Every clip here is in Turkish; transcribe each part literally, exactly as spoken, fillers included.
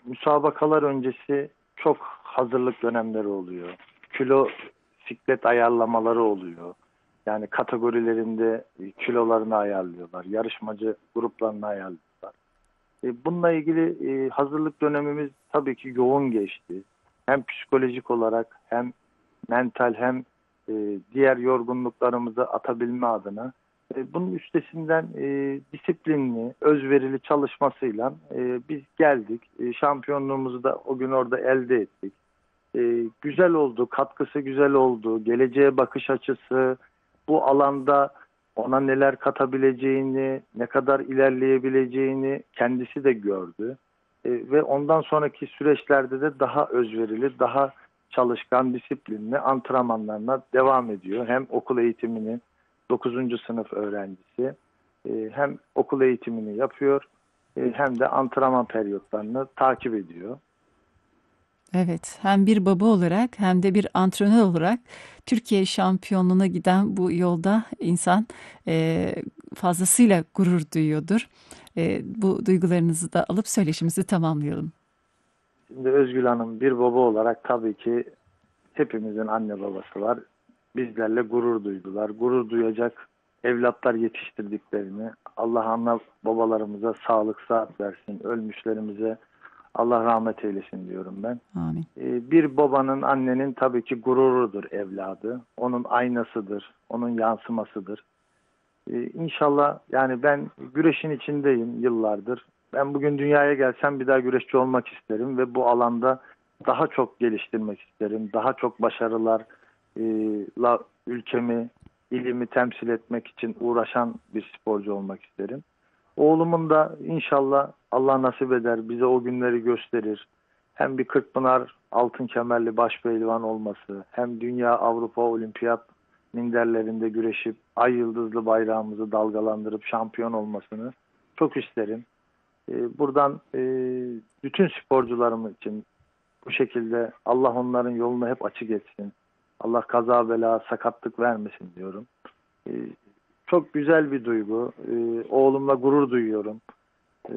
müsabakalar öncesi çok hazırlık dönemleri oluyor. Kilo siklet ayarlamaları oluyor. Yani kategorilerinde e, kilolarını ayarlıyorlar. Yarışmacı gruplarını ayarlıyorlar. E, bununla ilgili e, hazırlık dönemimiz tabii ki yoğun geçti. Hem psikolojik olarak hem mental hem e, diğer yorgunluklarımızı atabilme adına. E, bunun üstesinden e, disiplinli, özverili çalışmasıyla e, biz geldik. E, şampiyonluğumuzu da o gün orada elde ettik. E, güzel oldu, katkısı güzel oldu. Geleceğe bakış açısı, bu alanda ona neler katabileceğini, ne kadar ilerleyebileceğini kendisi de gördü. E, ve ondan sonraki süreçlerde de daha özverili, daha çalışkan, disiplinli antrenmanlarına devam ediyor. Hem okul eğitimini, dokuzuncu sınıf öğrencisi, e, hem okul eğitimini yapıyor, e, hem de antrenman periyotlarını takip ediyor. Evet, hem bir baba olarak hem de bir antrenör olarak Türkiye şampiyonluğuna giden bu yolda insan e, fazlasıyla gurur duyuyordur. E, bu duygularınızı da alıp söyleşimizi tamamlayalım. Şimdi Özgül Hanım, bir baba olarak tabii ki hepimizin anne babası var. Bizlerle gurur duydular. Gurur duyacak evlatlar yetiştirdiklerini, Allah ana babalarımıza sağlık sıhhat versin. Ölmüşlerimize Allah rahmet eylesin diyorum ben. Amin. Ee, Bir babanın, annenin tabii ki gururudur evladı. Onun aynasıdır, onun yansımasıdır. Ee, İnşallah yani ben güreşin içindeyim yıllardır. Ben bugün dünyaya gelsem bir daha güreşçi olmak isterim ve bu alanda daha çok geliştirmek isterim. Daha çok başarılarla ülkemi, ilimi temsil etmek için uğraşan bir sporcu olmak isterim. Oğlumun da inşallah Allah nasip eder bize o günleri gösterir. Hem bir Kırkpınar altın kemerli başpehlivan olması, hem dünya Avrupa olimpiyat minderlerinde güreşip ay yıldızlı bayrağımızı dalgalandırıp şampiyon olmasını çok isterim. Ee, buradan e, bütün sporcularım için bu şekilde Allah onların yolunu hep açık etsin. Allah kaza bela sakatlık vermesin diyorum. Ee, Çok güzel bir duygu. Ee, oğlumla gurur duyuyorum. Ee,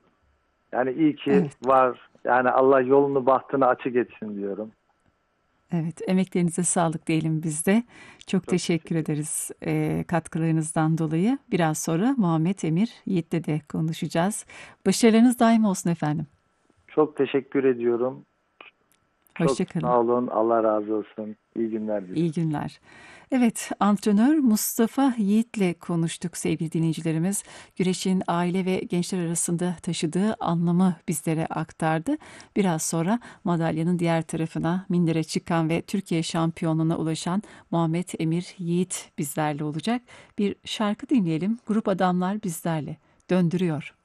Yani iyi ki Evet, var. Yani Allah yolunu bahtını açık etsin diyorum. evet. Emeklerinize sağlık diyelim biz de. Çok Çok teşekkür teşekkür ederiz e, katkılarınızdan dolayı. Biraz sonra Muhammed Emir Yiğit'le de konuşacağız. Başarılarınız daim olsun efendim. Çok teşekkür ediyorum. Çok Hoşça kalın. sağ olun. Allah razı olsun. İyi günler İyi diliyorum. günler. Evet, antrenör Mustafa Yiğit'le konuştuk sevgili dinleyicilerimiz. Güreşin aile ve gençler arasında taşıdığı anlamı bizlere aktardı. Biraz sonra madalyanın diğer tarafına mindere çıkan ve Türkiye şampiyonluğuna ulaşan Muhammed Emir Yiğit bizlerle olacak. Bir şarkı dinleyelim. Grup Adamlar bizlerle döndürüyor.